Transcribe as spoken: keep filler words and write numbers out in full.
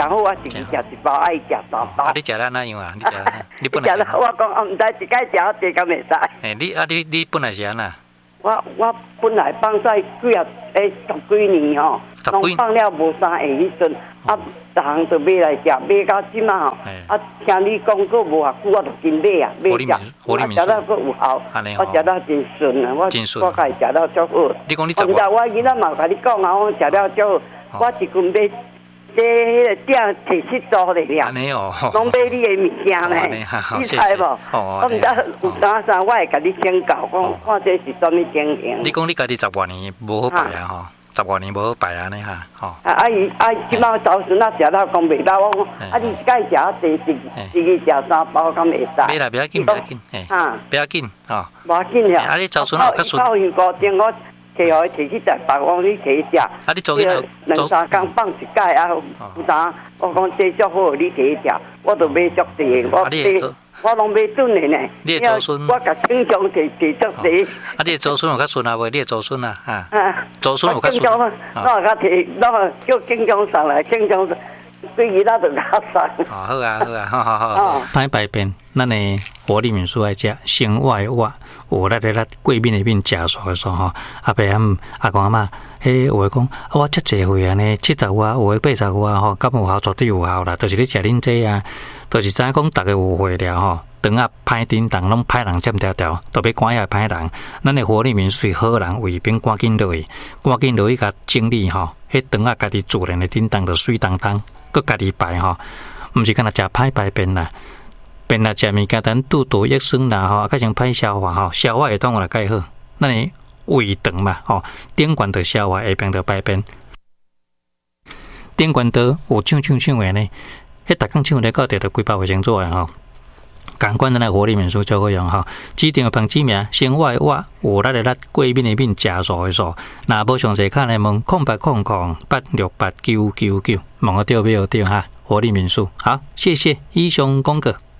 然后我自己食一包，爱食三包。 啊，你食了哪样啊？你食，你本来来是。我讲，我唔知一解食啊，第敢袂使。 诶，你啊，你你本来是安那？ 我我本来放在几啊诶十几年吼，拢放了无三下迄阵，啊，逐项就买来食，买到即嘛吼，啊，听你讲过无偌久，我就紧买啊，买食，我食到佫有效，我食到真顺啊，我我家食到足好。 你讲你十？我我囡仔嘛甲你讲啊，我食了足好，我一群买。这迄个店摕七组的了，拢买你的物件呢，你猜无？我毋知有啥啥，我会甲你请教，讲看这是啥物经营。 你讲你家己十外年无好摆啊吼，十外年无好摆安尼哈，吼。 啊啊伊啊，即摆早孙啊食到讲袂到，我讲啊你该食第第第二食三包敢会使？ 袂啦，不要紧，不要紧，哈，不要紧，吼。 无要紧了。 啊你早孙啊较顺。 靠因五点我。摕互伊摕去台北，我你摕食。 啊，你做迄两三工放一届啊，有啥？我讲这足好，你摕食，我就买足济。我这我拢买准的呢。 你的祖孙， 我甲经常摕摕足济。 啊，你的祖孙有较顺啊无？你的祖孙啊，哈。祖孙有较顺。 我我甲摕，我叫经常上来，经常规日仔就甲送。 哦，好啊，好啊，好好好。歹排便，咱的活力民宿爱食生活的活。有咱咧咱过敏的病食素的素吼，阿伯阿阿公阿嬷，迄有诶讲，啊我遮济岁安尼，七十外，有诶八十外吼，敢有效绝对有效啦，就是咧食恁这啊，就是知影讲逐个有岁了吼，肠啊歹叮当，拢歹人占条条，都要赶遐歹人。咱的活力民宿好人胃病赶紧落去，赶紧落去甲整理吼，迄肠啊家己自然的叮当就水当当，佮家己排吼，毋是干那食歹排便啦。便若食物件，咱肚肚益酸啦吼，较像歹消化吼，消化会当我来介好。咱的胃肠嘛吼，顶悬着消化，下边着排便。顶悬着有唱唱唱的呢，迄逐工唱咧到地着规包卫生做的吼。共款咱来活力民宿做好用吼，指定的房址名，生活的活，有咱的咱过敏的敏，食素的素。若无详细看来问空八空空八六八九九九，问个对没有对哈？活力民宿，好，谢谢以上讲过。